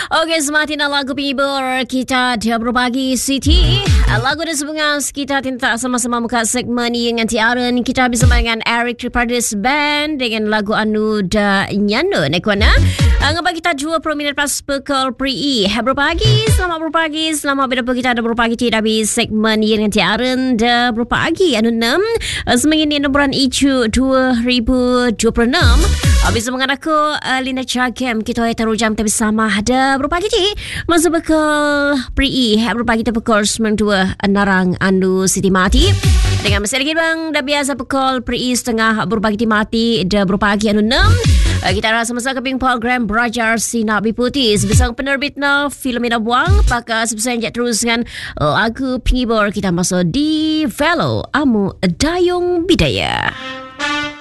Okey, semakin lagu penghibur kita dia berbagi Siti. Lagu dan sebungan kita tinta sama-sama muka segmen yang tiaran kita bersama dengan Eric Tripadis Band dengan lagu Anu da Nyano Nekwana. Ngapa kita 20 minit pas pukul PRI. Berbagi, selamat berbagi, selamat berapa kita ada berbagi tidak di segmen yang tiaran da berbagi anu 6 seminggu ini nombran icu 2026. Habis mengenai aku Linda Chagem kita taruh jam tapi sama ada berbagi je masuk bekal PRI berbagi tu bekal 92 Narang Andu Siti Mati dengan masih lagi bang dah biasa bekal PRI setengah berbagi mati dah berbagi anu 6 kita rasa masa keping program Belajar Sinar Biputi sebesar penerbit na Filomena Buang pakai sebesar yang terus dengan lagu penghibur kita masuk di Velo Amu Dayung Bidaya.